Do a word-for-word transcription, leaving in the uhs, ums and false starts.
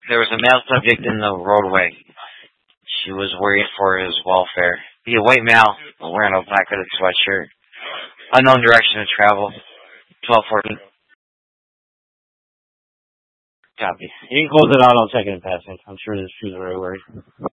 There was a male subject in the roadway. She was worried for his welfare. Be a white male wearing a black hooded sweatshirt. Unknown direction of travel. twelve fourteen. Copy. You can close it out. I'll check it in passing. I'm sure this she's very worried.